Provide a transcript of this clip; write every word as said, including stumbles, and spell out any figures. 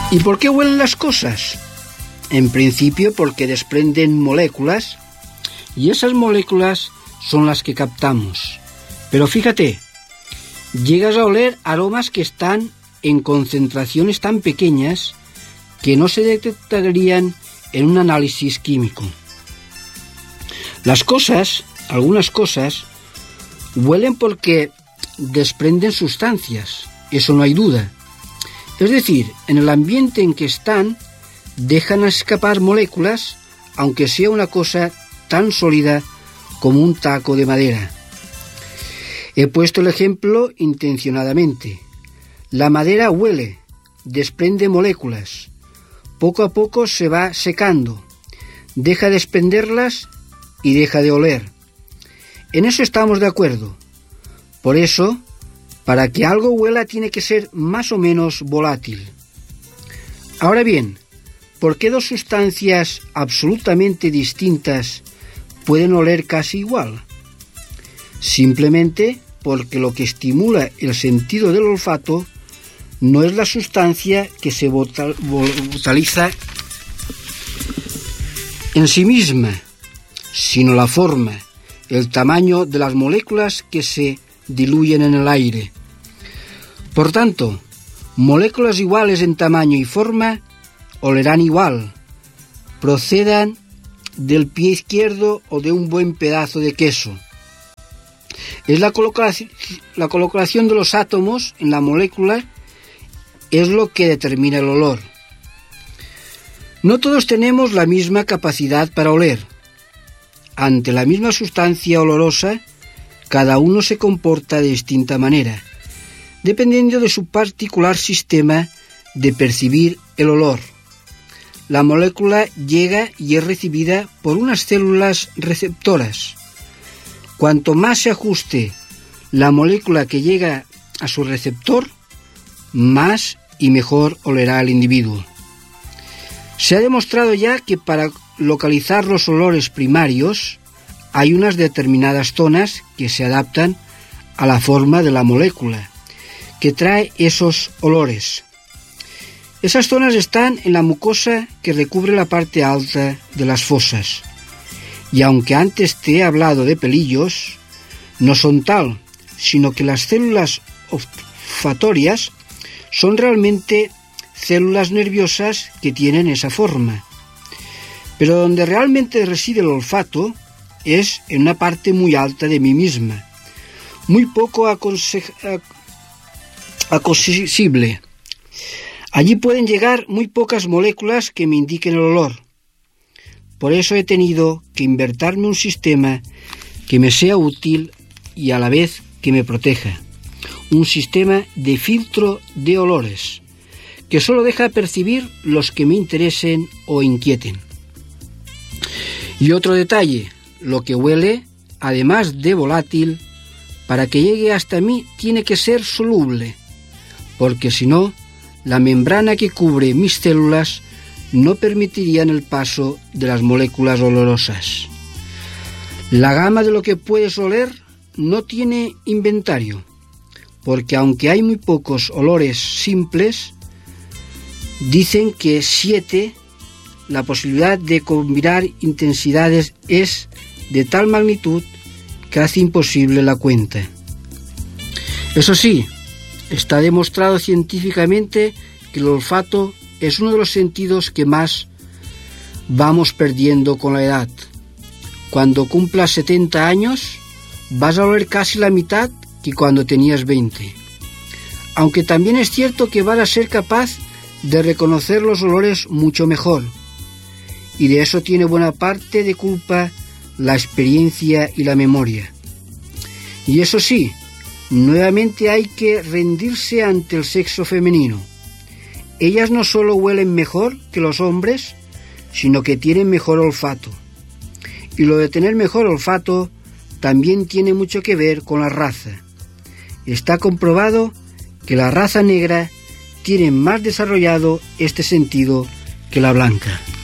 ¿Y por qué huelen las cosas? En principio porque desprenden moléculas y esas moléculas son las que captamos. Pero fíjate, llegas a oler aromas que están en concentraciones tan pequeñas que no se detectarían en un análisis químico. Las cosas, algunas cosas, huelen porque desprenden sustancias, eso no hay duda. Es decir, en el ambiente en que están, dejan escapar moléculas, aunque sea una cosa tan sólida como un taco de madera. He puesto el ejemplo intencionadamente. La madera huele, desprende moléculas. Poco a poco se va secando, deja de desprenderlas y deja de oler. En eso estamos de acuerdo. Por eso, para que algo huela tiene que ser más o menos volátil. Ahora bien, ¿por qué dos sustancias absolutamente distintas pueden oler casi igual? Simplemente porque lo que estimula el sentido del olfato no es la sustancia que se volatiliza en sí misma, sino la forma, el tamaño de las moléculas que se diluyen en el aire. Por tanto, moléculas iguales en tamaño y forma olerán igual, procedan del pie izquierdo o de un buen pedazo de queso. Es la colocación, la colocación de los átomos en la molécula es lo que determina el olor. No todos tenemos la misma capacidad para oler. Ante la misma sustancia olorosa, cada uno se comporta de distinta manera, dependiendo de su particular sistema de percibir el olor. La molécula llega y es recibida por unas células receptoras. Cuanto más se ajuste la molécula que llega a su receptor, más y mejor olerá el individuo. Se ha demostrado ya que para localizar los olores primarios hay unas determinadas zonas que se adaptan a la forma de la molécula que trae esos olores. Esas zonas están en la mucosa que recubre la parte alta de las fosas. Y aunque antes te he hablado de pelillos, no son tal, sino que las células olfatorias son realmente células nerviosas que tienen esa forma. Pero donde realmente reside el olfato es en una parte muy alta de mí misma, muy poco accesible. Allí pueden llegar muy pocas moléculas que me indiquen el olor. Por eso he tenido que inventarme un sistema que me sea útil y a la vez que me proteja. Un sistema de filtro de olores, que solo deja percibir los que me interesen o inquieten. Y otro detalle, lo que huele, además de volátil, para que llegue hasta mí tiene que ser soluble, porque si no, la membrana que cubre mis células no permitirían el paso de las moléculas olorosas. La gama de lo que puedes oler no tiene inventario, porque aunque hay muy pocos olores simples, dicen que siete, la posibilidad de combinar intensidades es de tal magnitud que hace imposible la cuenta. Eso sí, está demostrado científicamente que el olfato es uno de los sentidos que más vamos perdiendo con la edad. Cuando cumplas setenta años, vas a oler casi la mitad que cuando tenías veinte. Aunque también es cierto que vas a ser capaz de reconocer los olores mucho mejor. Y de eso tiene buena parte de culpa la experiencia y la memoria. Y eso sí, nuevamente hay que rendirse ante el sexo femenino. Ellas no solo huelen mejor que los hombres, sino que tienen mejor olfato. Y lo de tener mejor olfato también tiene mucho que ver con la raza. Está comprobado que la raza negra tiene más desarrollado este sentido que la blanca.